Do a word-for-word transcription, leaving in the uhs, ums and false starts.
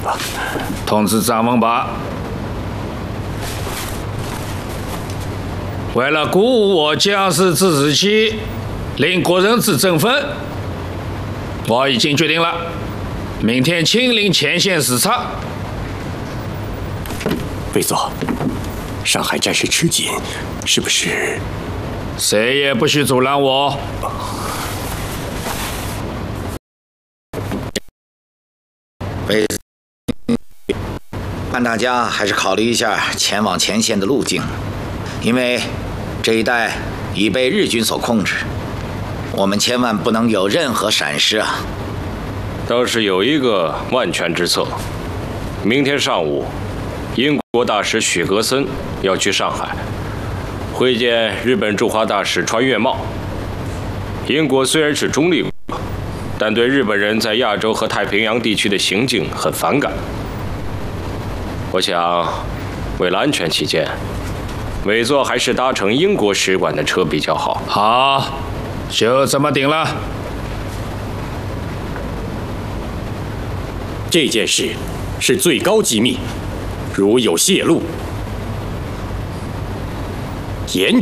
了。 通知张文拔，为了鼓舞我将士之士气，令国人之振奋，我已经决定了，明天亲临前线视察。 魏佐，上海战事吃紧，是不是？ 谁也不许阻拦我。 魏，盼大家还是考虑一下前往前线的路径，因为这一带已被日军所控制，我们千万不能有任何闪失啊！ 倒是有一个万全之策，明天上午，英国大使许格森要去上海，会见日本驻华大使川越茂。英国虽然是中立国，但对日本人在亚洲和太平洋地区的行径很反感。我想，为了安全起见，委座还是搭乘英国使馆的车比较好。 好，就这么定了。 这件事是最高机密，如有泄露，严